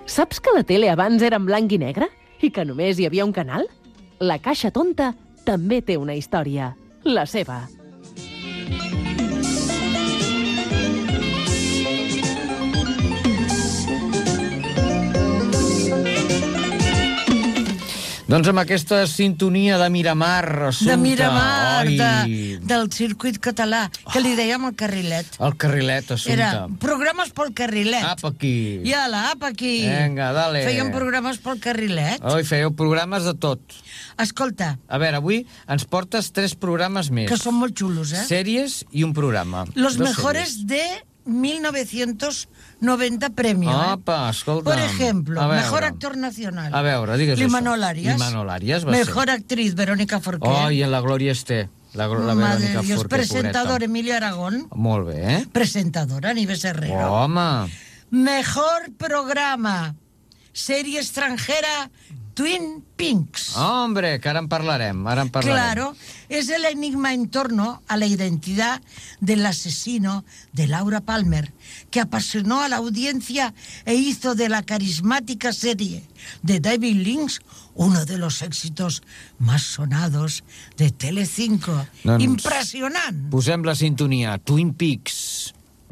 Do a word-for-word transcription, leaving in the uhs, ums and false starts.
Saps que la tele abans era en blanc i negre? I que només hi havia un canal? La Caixa Tonta també té una història, la seva. Doncs amb aquesta sintonia de Miramar, Assumpta... De Miramar, Oi. de, del circuit català, que li dèiem el carrilet. El carrilet, Assumpta. Era programes pel carrilet. Apa aquí. I ala, apa aquí. Vinga, dale. Fèiem programes pel carrilet. Oi, fèieu programes de tot. Escolta. A veure, avui ens portes tres programes més. Que són molt xulos, eh? Sèries i un programa. Los Dos mejores sèries. de mil novecientos noventa premio. Apa, escolta. Por ejemplo, mejor actor nacional. A veure, digues això. Imanol Arias. Imanol Arias va Mejor ser. actriz, Verónica Forqué. Oh, i en la Gloria Esté. La, la Madre Verónica de Dios. Forqué, Presentador, pobreta. Emilio Aragón. Molt bé, eh? Presentadora, Nieves Herrero. Home. Mejor programa. Serie extranjera, Twin Peaks. Hombre, que ara en parlarem, ara en parlarem. Claro, es el enigma en torno a la identidad del asesino de Laura Palmer, que apasionó a la audiencia e hizo de la carismática serie de David Lynch uno de los éxitos más sonados de Telecinco. Doncs Impressionant. Posem la sintonia, Twin Peaks.